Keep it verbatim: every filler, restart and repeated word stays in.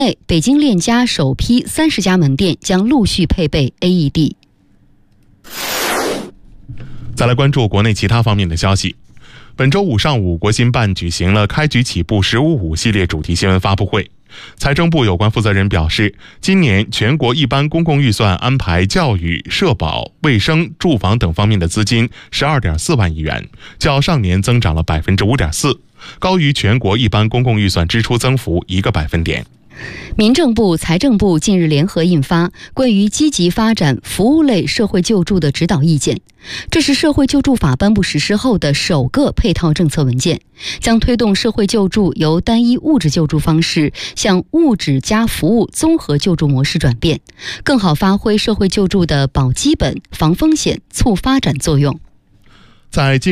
内，北京链家首批三十家门店将陆续配备 A E D。 再来关注国内其他方面的消息。本周五上午，国新办举行了开局起步“十五五”系列主题新闻发布会。财政部有关负责人表示，今年全国一般公共预算安排教育、社保、卫生、住房等方面的资金 十二点四万亿元，较上年增长了 百分之五点四， 高于全国一般公共预算支出增幅一个百分点。 民政部、财政部近日联合印发关于积极发展服务类社会救助的指导意见，这是社会救助法颁布实施后的首个配套政策文件，将推动社会救助由单一物质救助方式向物质加服务综合救助模式转变，更好发挥社会救助的保基本、防风险、促发展作用。 在